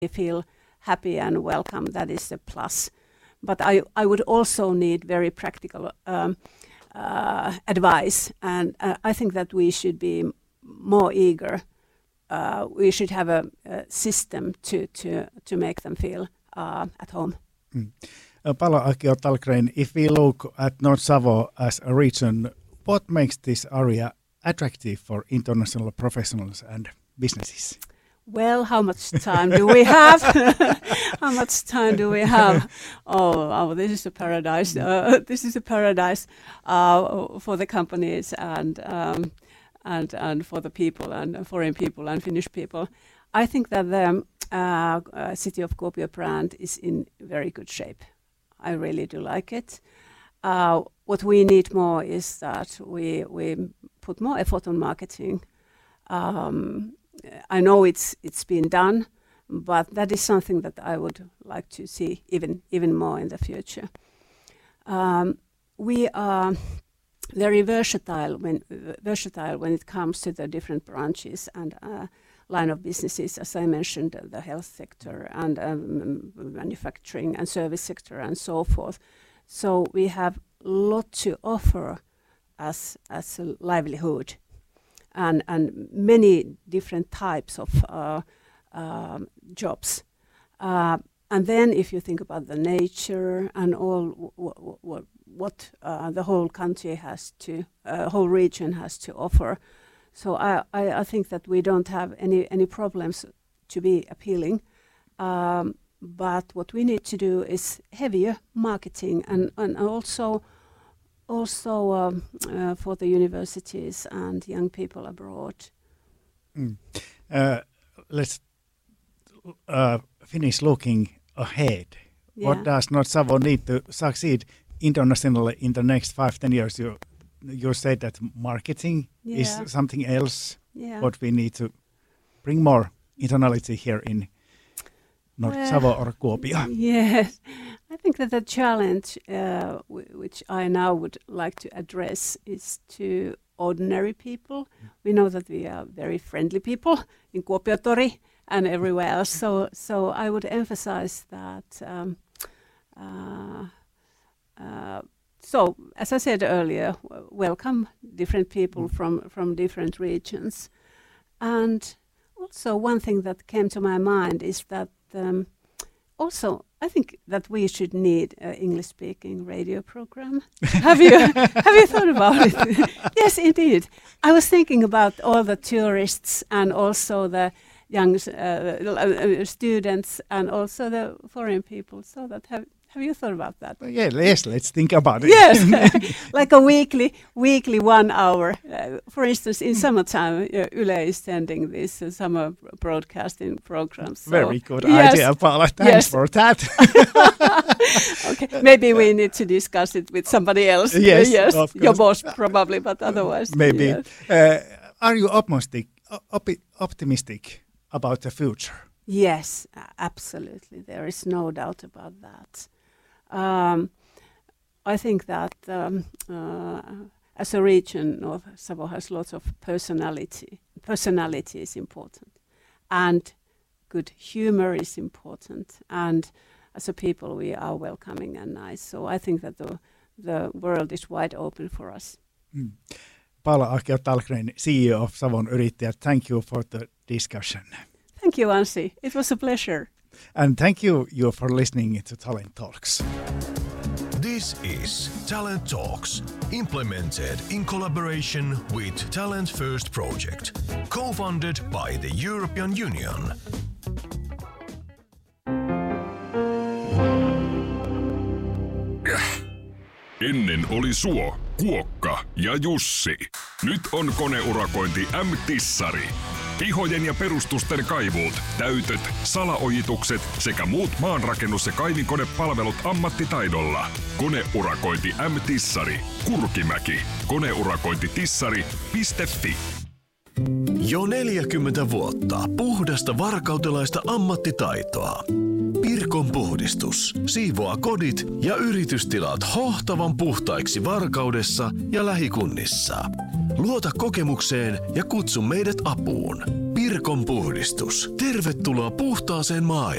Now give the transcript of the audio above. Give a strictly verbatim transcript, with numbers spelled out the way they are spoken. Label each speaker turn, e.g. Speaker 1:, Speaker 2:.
Speaker 1: feel happy and welcome. That is a plus. But I, I would also need very practical um, uh, advice, and uh, I think that we should be more eager. Uh, we should have a, a system to, to, to make them feel uh, at home.
Speaker 2: Mm. Uh, Paula Akio-Tallgren, if we look at North Savo as a region, what makes this area attractive for international professionals and businesses?
Speaker 1: Well, how much time do we have? How much time do we have? Oh, oh this is a paradise. Uh, this is a paradise uh, for the companies and um, and and for the people and foreign people and Finnish people. I think that the um, uh, uh, City of Kuopio brand is in very good shape. I really do like it. Uh, what we need more is that we we put more effort on marketing. Um, I know it's it's been done, but that is something that I would like to see even even more in the future. Um, we are very versatile when versatile when it comes to the different branches and uh, line of businesses, as I mentioned, uh, the health sector and um, manufacturing and service sector and so forth. So we have a lot to offer as as a livelihood. And, and many different types of uh, um, jobs. Uh, and then if you think about the nature and all w- w- w- what uh, the whole country has to, uh, whole region has to offer. So I, I, I think that we don't have any, any problems to be appealing. Um, but what we need to do is heavier marketing and, and also Also um, uh, for the universities and young people abroad.
Speaker 2: Mm. Uh, let's uh, finish looking ahead. Yeah. What does North Savo need to succeed internationally in the next five, ten years? You, you said that marketing yeah. is something else. Yeah. What we need to bring more internationality here in North well, Savo or Kuopio.
Speaker 1: Yes. I think that the challenge uh, w- which I now would like to address is to ordinary people. Mm. We know that we are very friendly people in Kuopiotori and everywhere else. So, so I would emphasize that. Um, uh, uh, so, as I said earlier, w- welcome different people mm. from from different regions, and also one thing that came to my mind is that. Um, Also, I think that we should need an English-speaking radio program. Have you have you thought about it? Yes, indeed. I was thinking about all the tourists and also the young uh, students and also the foreign people. So that have have you thought about that?
Speaker 2: Well, yeah, yes. Let's think about it.
Speaker 1: Yes, like a weekly weekly one hour. Uh, for instance, in summertime, uh, Yle is sending these uh, summer broadcasting programs. So
Speaker 2: very good
Speaker 1: yes,
Speaker 2: idea, Paula. Thanks
Speaker 1: yes.
Speaker 2: for that.
Speaker 1: Okay, maybe we need to discuss it with somebody else.
Speaker 2: Yes,
Speaker 1: uh, yes,
Speaker 2: of
Speaker 1: your boss probably, but otherwise,
Speaker 2: maybe.
Speaker 1: Yes.
Speaker 2: Uh, are you optimistic? Op- optimistic about the future?
Speaker 1: Yes, absolutely. There is no doubt about that. Um, I think that um, uh, as a region, North Savo has lots of personality. Personality is important, and good humor is important. And as a people, we are welcoming and nice. So I think that the the world is wide open for us.
Speaker 2: Mm. Paula Akio-Tallgren, C E O of Savon Yrittäjät, thank you for the discussion.
Speaker 1: Thank you, Anssi. It was a pleasure.
Speaker 2: And thank you, you for listening to Talent Talks.
Speaker 3: This is Talent Talks, implemented in collaboration with Talent First Project, co-funded by the European Union.
Speaker 4: Ennen oli Suo, Kuokka ja Jussi. Nyt on koneurakointi M-Tissari. Pihojen ja perustusten kaivuut, täytöt, salaojitukset sekä muut maanrakennus- ja kaivinkonepalvelut ammattitaidolla. Koneurakointi M-Tissari. Kurkimäki. Koneurakointitissari piste fi.
Speaker 3: Jo neljäkymmentä vuotta puhdasta varkautelaista ammattitaitoa. Pirkon puhdistus siivoaa kodit ja yritystilat hohtavan puhtaiksi Varkaudessa ja lähikunnissa. Luota kokemukseen ja kutsu meidät apuun. Pirkon puhdistus. Tervetuloa puhtaaseen maailmaan.